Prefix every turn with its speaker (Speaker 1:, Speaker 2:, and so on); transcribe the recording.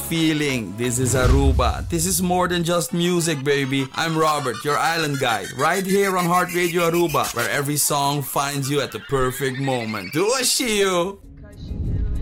Speaker 1: feeling. This is Aruba. This is more than just music, baby. I'm Robert, your island guide, right here on Heart Radio Aruba, where every song finds you at the perfect moment. Do I see you?